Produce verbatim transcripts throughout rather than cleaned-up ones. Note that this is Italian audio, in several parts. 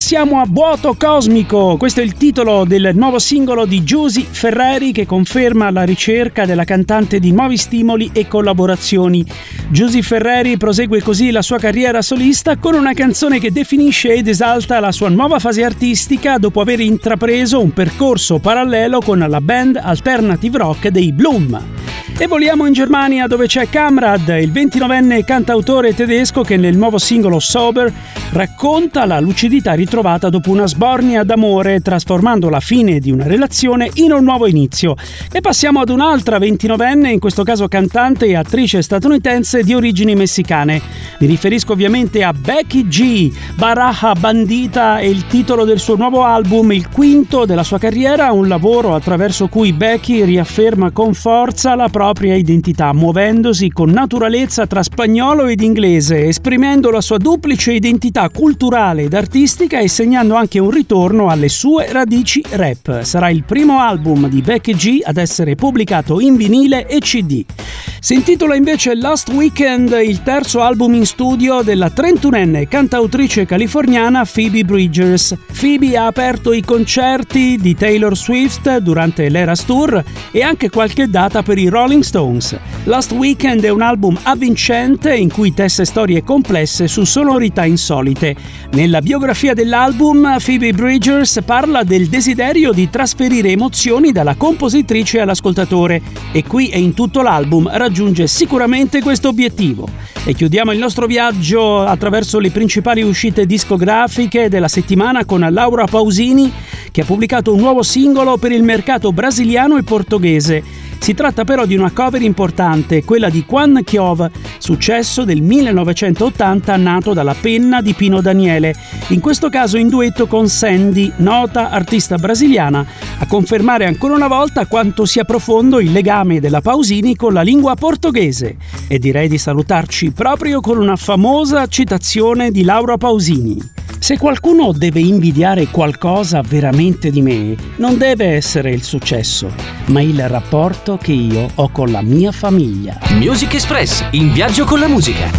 passiamo a Vuoto Cosmico. Questo è il titolo del nuovo singolo di Giusy Ferreri, che conferma la ricerca della cantante di nuovi stimoli e collaborazioni. Giusy Ferreri prosegue così la sua carriera solista con una canzone che definisce ed esalta la sua nuova fase artistica dopo aver intrapreso un percorso parallelo con la band alternative rock dei Bloom. E voliamo in Germania, dove c'è Kamrad, il ventinovenne cantautore tedesco che nel nuovo singolo Sober racconta la lucidità ritrovata dopo una sbornia d'amore, trasformando la fine di una relazione in un nuovo inizio. E passiamo ad un'altra ventinovenne, in questo caso cantante e attrice statunitense di origini messicane. Mi riferisco ovviamente a Becky G. Baraja Bandita è il titolo del suo nuovo album, il quinto della sua carriera, un lavoro attraverso cui Becky riafferma con forza la propria propria identità, muovendosi con naturalezza tra spagnolo ed inglese, esprimendo la sua duplice identità culturale ed artistica e segnando anche un ritorno alle sue radici rap. Sarà il primo album di Becky G ad essere pubblicato in vinile e C D. Si intitola invece Last Weekend, il terzo album in studio della trentunenne cantautrice californiana Phoebe Bridgers. Phoebe ha aperto i concerti di Taylor Swift durante l'Eras Tour e anche qualche data per i Rolling Stones. Last Weekend è un album avvincente in cui tesse storie complesse su sonorità insolite. Nella biografia dell'album, Phoebe Bridgers parla del desiderio di trasferire emozioni dalla compositrice all'ascoltatore e qui e in tutto l'album raggiunge sicuramente questo obiettivo. E chiudiamo il nostro viaggio attraverso le principali uscite discografiche della settimana con Laura Pausini, che ha pubblicato un nuovo singolo per il mercato brasiliano e portoghese. Si tratta però di una cover importante, quella di Juan Chiov, successo del millenovecentottanta nato dalla penna di Pino Daniele, in questo caso in duetto con Sandy, nota artista brasiliana, a confermare ancora una volta quanto sia profondo il legame della Pausini con la lingua portoghese. E direi di salutarci proprio con una famosa citazione di Laura Pausini. Se qualcuno deve invidiare qualcosa veramente di me, non deve essere il successo, ma il rapporto che io ho con la mia famiglia. Music Express, in viaggio con la musica.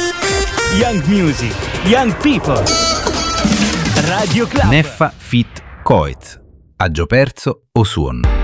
Young Music, Young People. Radio Club. Neffa Fit Coet. Aggio perso o suon.